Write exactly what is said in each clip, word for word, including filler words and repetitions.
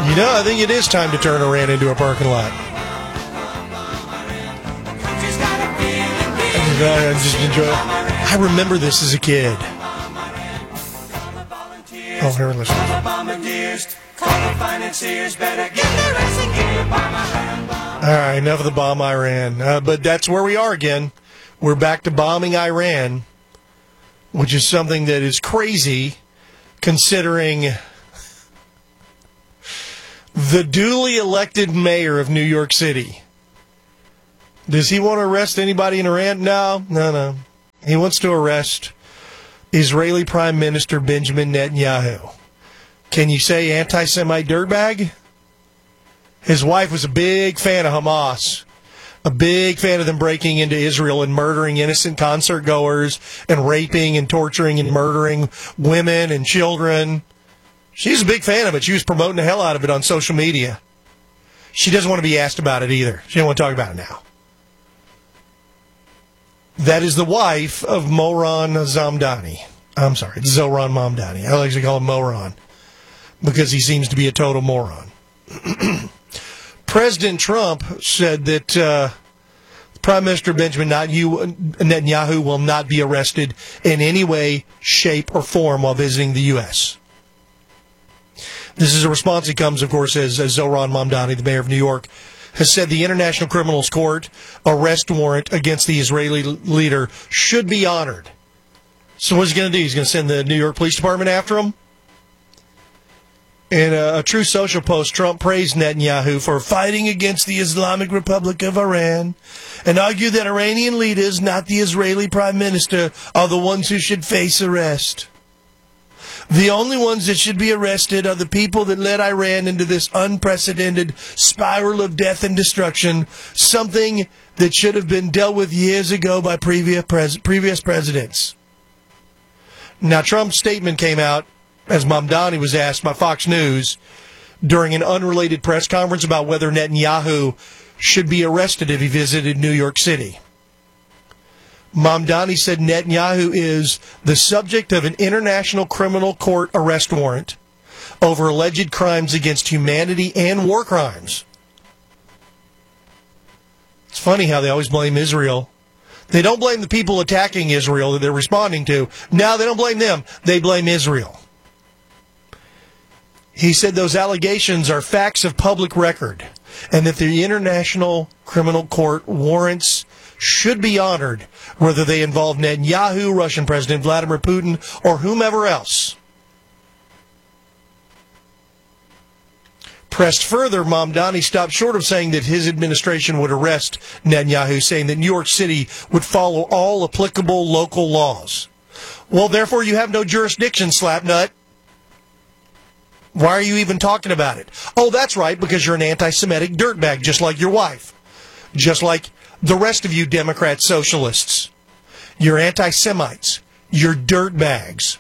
You know, I think it is time to turn Iran into a parking lot. I just enjoy it. I remember this as a kid. Oh, here, listen. All right, enough of the bomb Iran. Uh, but that's where we are again. We're back to bombing Iran, which is something that is crazy considering the duly elected mayor of New York City. Does he want to arrest anybody in Iran? No, no, no. He wants to arrest Israeli Prime Minister Benjamin Netanyahu. Can you say anti-Semite dirtbag? His wife was a big fan of Hamas, a big fan of them breaking into Israel and murdering innocent concert goers and raping and torturing and murdering women and children. She's a big fan of it. She was promoting the hell out of it on social media. She doesn't want to be asked about it either. She doesn't want to talk about it now. That is the wife of Moran Zamdani. I'm sorry, it's Zohran Mamdani. I like to call him Moran because he seems to be a total moron. President Trump said that uh, Prime Minister Benjamin Netanyahu will not be arrested in any way, shape, or form while visiting the U S This is a response that comes, of course, as, as Zohran Mamdani, the mayor of New York, has said the International Criminals Court arrest warrant against the Israeli leader should be honored. So what's he going to do? He's going to send the New York Police Department after him? In a, a True Social post, Trump praised Netanyahu for fighting against the Islamic Republic of Iran and argued that Iranian leaders, not the Israeli prime minister, are the ones who should face arrest. The only ones that should be arrested are the people that led Iran into this unprecedented spiral of death and destruction, something that should have been dealt with years ago by previous, pres- previous presidents. Now, Trump's statement came out as Mamdani was asked by Fox News during an unrelated press conference about whether Netanyahu should be arrested if he visited New York City. Mamdani said Netanyahu is the subject of an international criminal court arrest warrant over alleged crimes against humanity and war crimes. It's funny how they always blame Israel. They don't blame the people attacking Israel that they're responding to. No, they don't blame them. They blame Israel. He said those allegations are facts of public record and that the International Criminal Court warrants should be honored, whether they involve Netanyahu, Russian President Vladimir Putin, or whomever else. Pressed further, Mamdani stopped short of saying that his administration would arrest Netanyahu, saying that New York City would follow all applicable local laws. Well, therefore, you have no jurisdiction, slapnut. Why are you even talking about it? Oh, that's right, because you're an anti-Semitic dirtbag, just like your wife. Just like the rest of you Democrat socialists. You're anti-Semites. You're dirtbags.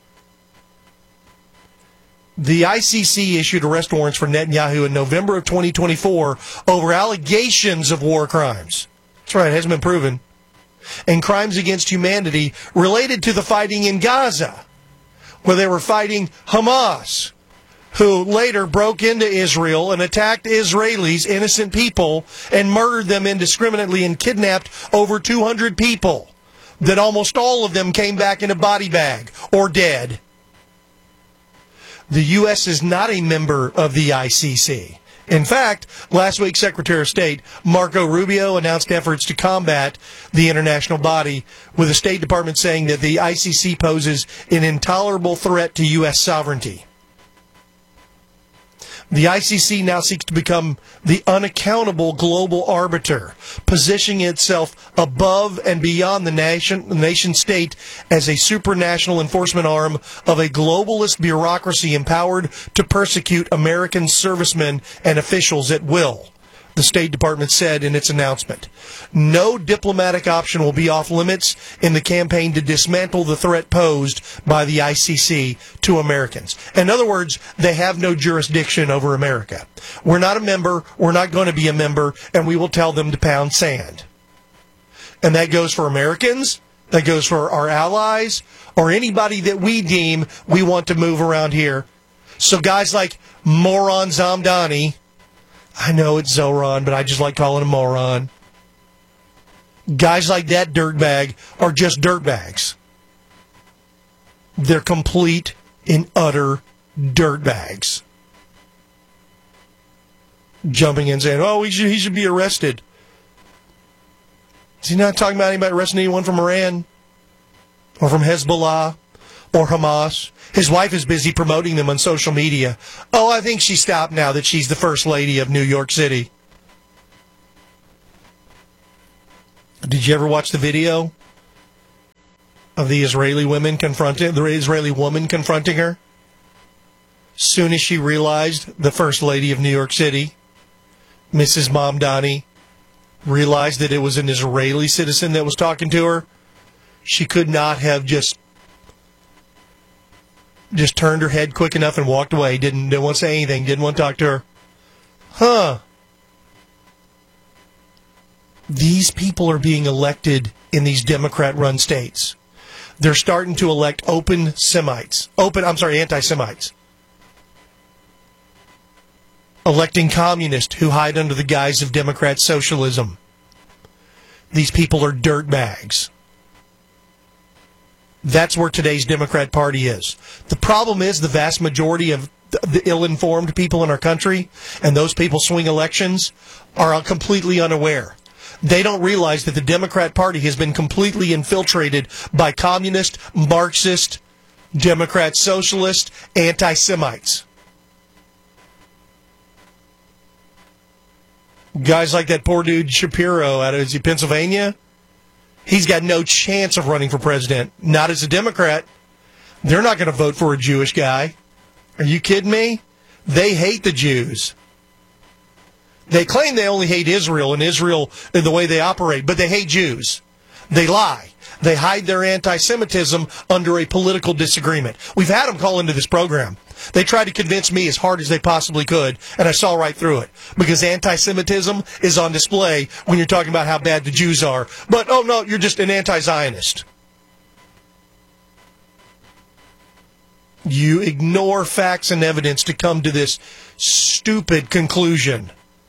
The I C C issued arrest warrants for Netanyahu in November of twenty twenty-four over allegations of war crimes. That's right, it hasn't been proven. And crimes against humanity related to the fighting in Gaza, where they were fighting Hamas, who later broke into Israel and attacked Israelis, innocent people, and murdered them indiscriminately and kidnapped over two hundred people, that almost all of them came back in a body bag or dead. The U S is not a member of the I C C. In fact, last week, Secretary of State Marco Rubio announced efforts to combat the international body, with the State Department saying that the I C C poses an intolerable threat to U S sovereignty. The I C C now seeks to become the unaccountable global arbiter, positioning itself above and beyond the nation, the nation state as a supranational enforcement arm of a globalist bureaucracy empowered to persecute American servicemen and officials at will, the State Department said in its announcement. No diplomatic option will be off limits in the campaign to dismantle the threat posed by the I C C to Americans. In other words, they have no jurisdiction over America. We're not a member, we're not going to be a member, and we will tell them to pound sand. And that goes for Americans, that goes for our allies, or anybody that we deem we want to move around here So guys like Moron Zamdani, I know it's Zoran, but I just like calling him Moron. Guys like that dirtbag are just dirtbags. They're complete and utter dirtbags. Jumping in saying, oh, he should, he should be arrested. Is he not talking about anybody arresting anyone from Iran? Or from Hezbollah? Or Hamas? His wife is busy promoting them on social media. Oh, I think she stopped now that she's the first lady of New York City. Did you ever watch the video of the Israeli women confronting the Israeli woman confronting her? Soon as she realized the first lady of New York City, Missus Mamdani, realized that it was an Israeli citizen that was talking to her, she could not have just just turned her head quick enough and walked away. Didn't, didn't want to say anything. Didn't want to talk to her. Huh. These people are being elected in these Democrat-run states. They're starting to elect open Semites. Open, I'm sorry, anti-Semites. Electing communists who hide under the guise of Democrat socialism. These people are dirtbags. That's where today's Democrat Party is. The problem is the vast majority of the ill-informed people in our country, and those people swing elections, are completely unaware. They don't realize that the Democrat Party has been completely infiltrated by communist, Marxist, Democrat, socialist, anti-Semites. Guys like that poor dude Shapiro out of is he Pennsylvania, he's got no chance of running for president. Not as a Democrat. They're not going to vote for a Jewish guy. Are you kidding me? They hate the Jews. They claim they only hate Israel and Israel in the way they operate, but they hate Jews. They lie. They hide their anti-Semitism under a political disagreement. We've had them call into this program. They tried to convince me as hard as they possibly could, and I saw right through it. Because anti-Semitism is on display when you're talking about how bad the Jews are. But, oh no, you're just an anti-Zionist. You ignore facts and evidence to come to this stupid conclusion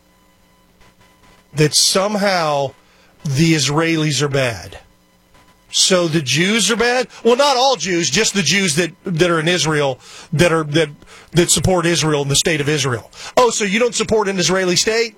that somehow the Israelis are bad. So the Jews are bad? Well, not all Jews, just the Jews that, that are in Israel, that are that that support Israel in the state of Israel. Oh, so you don't support an Israeli state?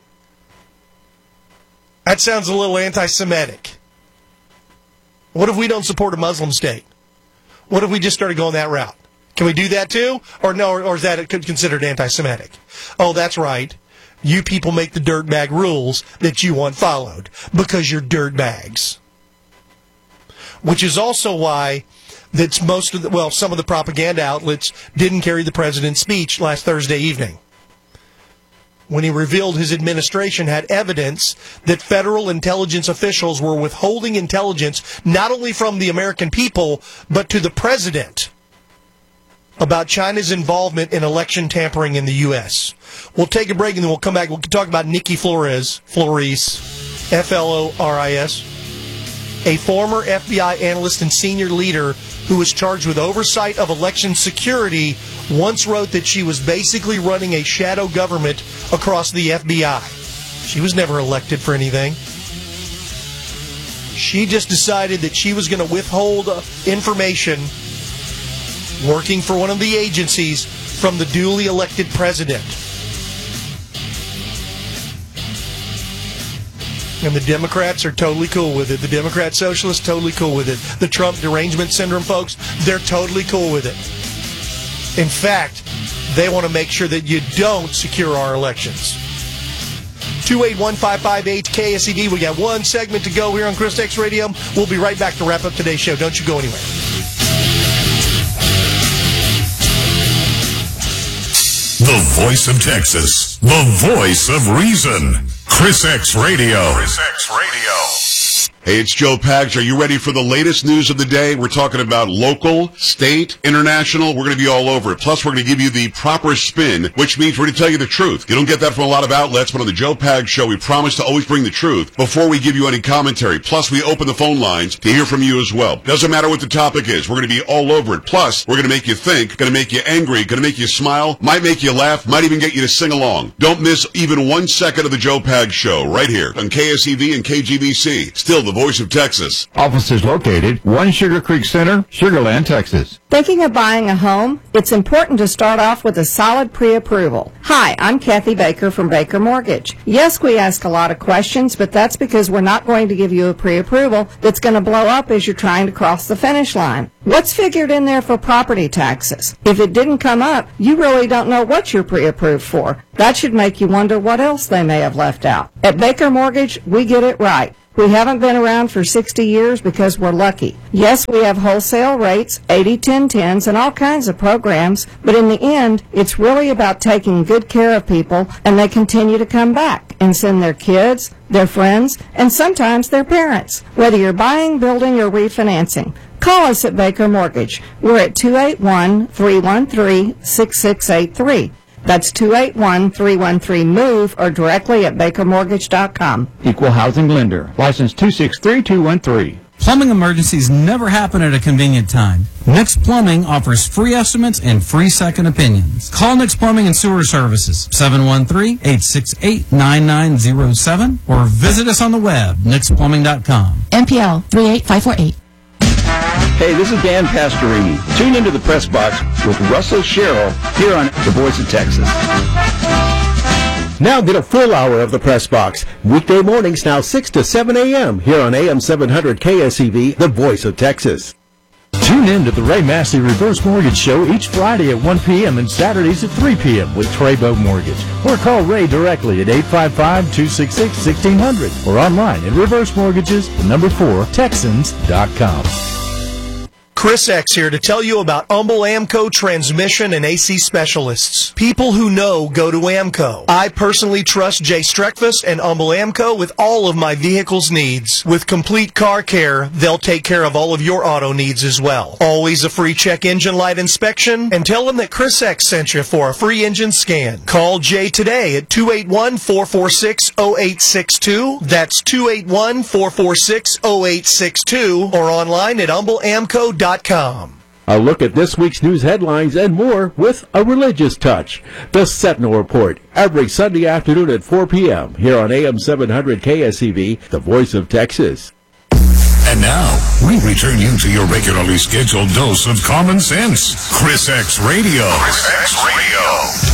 That sounds a little anti-Semitic. What if we don't support a Muslim state? What if we just started going that route? Can we do that too? Or no, or, or is that considered anti-Semitic? Oh, that's right. You people make the dirtbag rules that you want followed because you're dirtbags. Which is also why that's most of the, well, some of the propaganda outlets didn't carry the president's speech last Thursday evening, when he revealed his administration had evidence that federal intelligence officials were withholding intelligence not only from the American people, but to the president about China's involvement in election tampering in the U S. We'll take a break and then we'll come back. We'll talk about Nikki Flores, Flores, F L O R I S, a former F B I analyst and senior leader who was charged with oversight of election security, once wrote that she was basically running a shadow government across the F B I. She was never elected for anything. She just decided that she was going to withhold information working for one of the agencies from the duly elected president. And the Democrats are totally cool with it. The Democrat socialists, totally cool with it. The Trump derangement syndrome folks, they're totally cool with it. In fact, they want to make sure that you don't secure our elections. two eight one, five five eight, K S E D. We got one segment to go here on Chris X Radio. We'll be right back to wrap up today's show. Don't you go anywhere. The voice of Texas. The voice of reason. Chris X Radio. Chris X Radio. Hey, it's Joe Pags. Are you ready for the latest news of the day? We're talking about local, state, international. We're going to be all over it. Plus, we're going to give you the proper spin, which means we're going to tell you the truth. You don't get that from a lot of outlets, but on the Joe Pags Show, we promise to always bring the truth before we give you any commentary. Plus, we open the phone lines to hear from you as well. Doesn't matter what the topic is. We're going to be all over it. Plus, we're going to make you think, going to make you angry, going to make you smile, might make you laugh, might even get you to sing along. Don't miss even one second of the Joe Pags Show right here on K S E V and K G B C. Still the voice of Texas. Offices located one Sugar Creek Center, Sugar Land, Texas. Thinking of buying a home? It's important to start off with a solid pre-approval. Hi, I'm Kathy Baker from Baker Mortgage. Yes, we ask a lot of questions, but that's because we're not going to give you a pre-approval that's going to blow up as you're trying to cross the finish line. What's figured in there for property taxes? If it didn't come up, you really don't know what you're pre-approved for. That should make you wonder what else they may have left out. At Baker Mortgage, we get it right. We haven't been around for sixty years because we're lucky. Yes, we have wholesale rates, eighty ten tens, and all kinds of programs, but in the end, it's really about taking good care of people, and they continue to come back and send their kids, their friends, and sometimes their parents. Whether you're buying, building, or refinancing, call us at Baker Mortgage. We're at two eight one, three one three, six six eight three. That's two eight one, three one three, MOVE or directly at baker mortgage dot com. Equal housing lender. License two six three two one three. Plumbing emergencies never happen at a convenient time. Nix Plumbing offers free estimates and free second opinions. Call Nix Plumbing and Sewer Services, seven one three, eight six eight, nine nine zero seven, or visit us on the web, nix plumbing dot com. N P L three eight five four eight. Hey, this is Dan Pastorini. Tune into the Press Box with Russell Sherrill here on The Voice of Texas. Now get a full hour of the Press Box. Weekday mornings now six to seven a.m. here on A M seven hundred K S E V, The Voice of Texas. Tune in to the Ray Massey Reverse Mortgage Show each Friday at one p.m. and Saturdays at three p.m. with Treybo Mortgage. Or call Ray directly at eight five five, two six six, one six zero zero or online at reverse mortgages, the number four, texans dot com. Chris X here to tell you about Humble Amco Transmission and A C Specialists. People who know go to Amco. I personally trust Jay Streckfuss and Humble Amco with all of my vehicle's needs. With complete car care, they'll take care of all of your auto needs as well. Always a free check engine light inspection, and tell them that Chris X sent you for a free engine scan. Call Jay today at two eight one, four four six, zero eight six two. That's two eight one, four four six, zero eight six two, or online at humble amco dot com. A look at this week's news headlines and more with a religious touch. The Sentinel Report, every Sunday afternoon at four p.m. here on A M seven hundred K S E V, The Voice of Texas. And now, we return you to your regularly scheduled dose of common sense. Chris X Radio. Chris X Radio.